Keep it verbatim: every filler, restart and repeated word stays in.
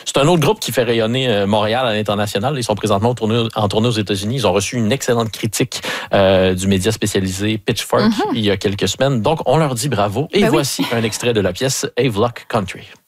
C'est un autre groupe qui fait rayonner euh, Montréal à l'international. Ils sont présentement en tournée, en tournée aux États-Unis. Ils ont reçu une excellente critique euh, du média spécialisé Pitchfork mm-hmm. il y a quelques semaines. Donc, on leur dit bravo. Et ben voici oui. un extrait de la pièce Havelock Country.